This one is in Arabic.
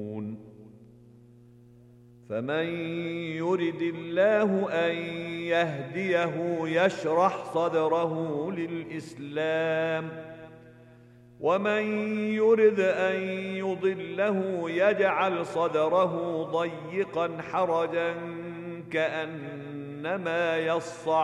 فمن يرد الله أن يهديه يشرح صدره للإسلام، ومن يرد أن يضله يجعل صدره ضيقا حرجا كأنما يصعد